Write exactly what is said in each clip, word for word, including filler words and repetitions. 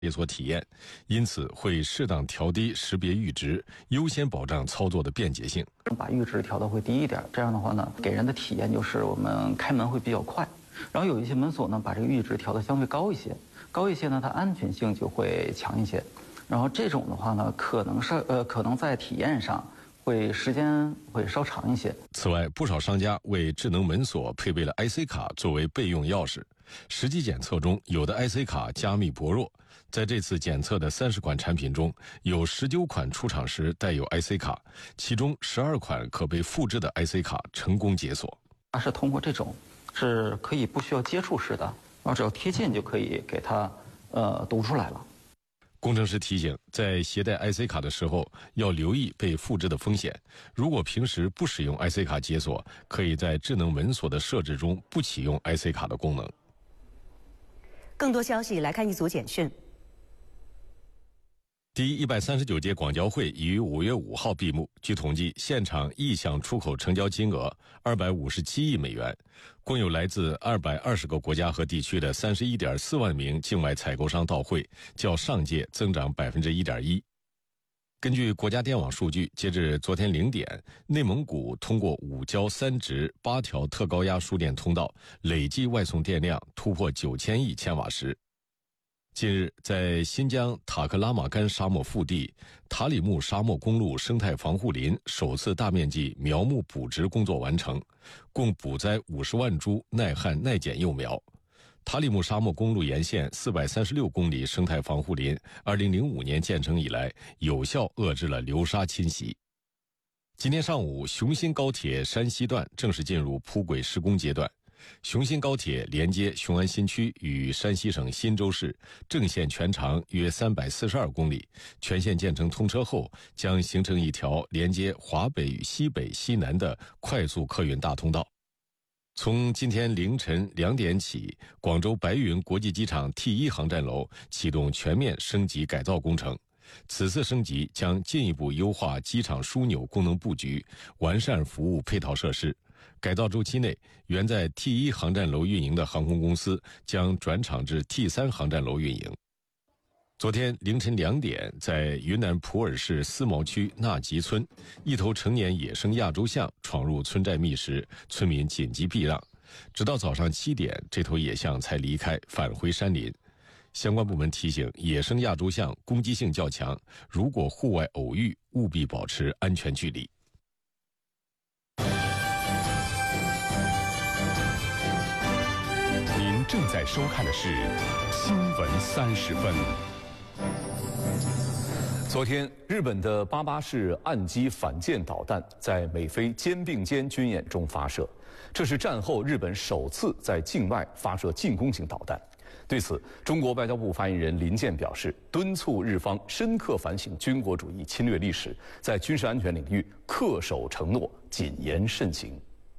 解锁体验，因此会适当调低识别阈值，优先保障操作的便捷性。 把阈值调得会低一点，这样的话呢，给人的体验就是我们开门会比较快。然后有一些门锁呢，把这个阈值调得相对高一些，高一些呢，它安全性就会强一些。然后这种的话呢，可能是呃，可能在体验上会时间会稍长一些。 此外，不少商家为智能门锁配备了 I C 卡作为备用钥匙。实际检测中，有的 I C 卡加密薄弱。在这次检测的三十款产品中，有十九款出厂时带有 I C 卡，其中十二款可被复制的 I C 卡成功解锁。 它是通过这种是可以不需要接触式的，然后只要贴近就可以给它呃读出来了。 工程师提醒，在携带 I C 卡的时候要留意被复制的风险。如果平时不使用 I C 卡解锁，可以在智能门锁的设置中不启用 I C 卡的功能。 更多消息来看一组简讯。 第一百三十九届广交会已于五月五号闭幕。据统计，现场意向出口成交金额二百五十七亿美元，共有来自二百二十个国家和地区的三十一点四万名境外采购商到会，较上届增长百分之一点一。根据国家电网数据，截至昨天零点，内蒙古通过五交三直八条特高压输电通道，累计外送电量突破九千亿千瓦时。近日，在新疆塔克拉玛干沙漠腹地塔里木沙漠公路生态防护林首次大面积苗木补植工作完成，共补栽五十万株耐旱耐碱幼苗。塔里木沙漠公路沿线四百三十六公里生态防护林，二零零五年建成以来，有效遏制了流沙侵袭。今天上午，雄新高铁山西段正式进入铺轨施工阶段。雄新高铁连接雄安新区与山西省忻州市，正线全长约三百四十二公里，全线建成通车后，将形成一条连接华北与西北、西南的快速客运大通道。从今天凌晨两点起，广州白云国际机场 T 一航站楼启动全面升级改造工程。此次升级将进一步优化机场枢纽功能布局，完善服务配套设施。改造周期内，原在 T 一航站楼运营的航空公司将转场至 T 三航站楼运营。昨天凌晨两点，在云南普洱市思茅区纳吉村，一头成年野生亚洲象闯入村寨觅食，村民紧急避让。直到早上七点，这头野象才离开，返回山林。相关部门提醒，野生亚洲象攻击性较强，如果户外偶遇，务必保持安全距离。 您正在收看的是新闻三十分。昨天，日本的八八式岸基反舰导弹在美菲肩并肩军演中发射，这是战后日本首次在境外发射进攻型导弹。对此，中国外交部发言人林健表示，敦促日方深刻反省军国主义侵略历史，在军事安全领域恪守承诺，谨言慎行。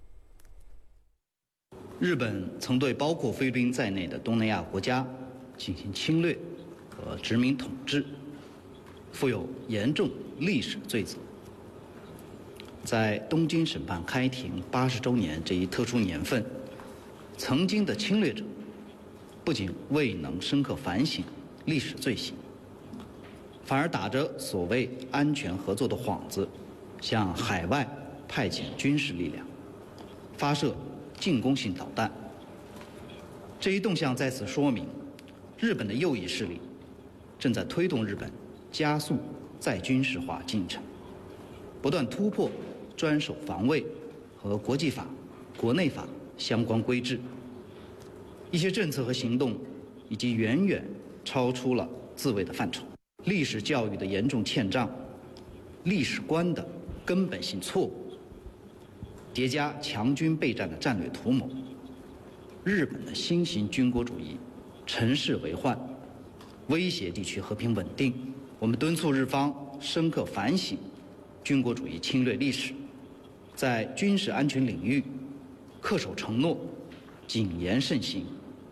日本曾对包括菲律宾在内的东南亚国家进行侵略和殖民统治，负有严重历史罪责。在东京审判开庭八十周年这一特殊年份，曾经的侵略者不仅未能深刻反省历史罪行，反而打着所谓安全合作的幌子，向海外派遣军事力量，发射进攻性导弹。这一动向在此说明，日本的右翼势力正在推动日本加速再军事化进程，不断突破专守防卫和国际法、国内法相关规制。一些政策和行动已经远远超出了自卫的范畴，历史教育的严重欠账，历史观的根本性错误，叠加强军备战的战略图谋，日本的新型军国主义乘势为患，威胁地区和平稳定。我们敦促日方深刻反省军国主义侵略历史，在军事安全领域恪守承诺，谨言慎行。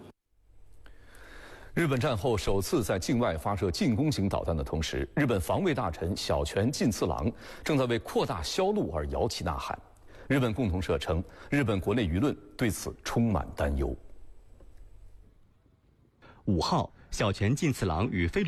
日本战后首次在境外发射进攻型导弹的同时，日本防卫大臣小泉进次郎正在为扩大销路而摇旗呐喊。日本共同社称，日本国内舆论对此充满担忧。 五号， 小泉进次郎与菲律